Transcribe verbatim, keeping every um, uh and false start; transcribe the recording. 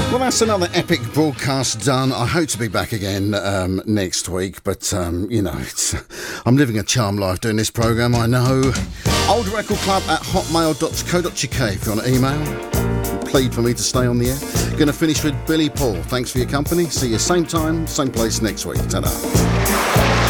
Well, that's another epic broadcast done. I hope to be back again um, next week, but, um, you know, it's, I'm living a charmed life doing this programme, I know. Old Record Club at hotmail dot co dot uk if you want to email. Plead for me to stay on the air. Going to finish with Billy Paul. Thanks for your company. See you same time, same place next week. Ta-da.